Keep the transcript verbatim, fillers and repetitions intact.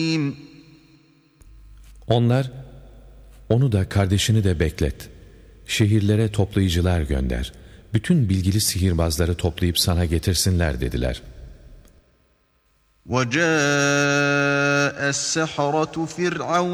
Onlar, onu da kardeşini de beklet. Şehirlere toplayıcılar gönder. Bütün bilgili sihirbazları toplayıp sana getirsinler dediler. وَجَاءَ السَّحَرَةُ فِرْعَوْنَ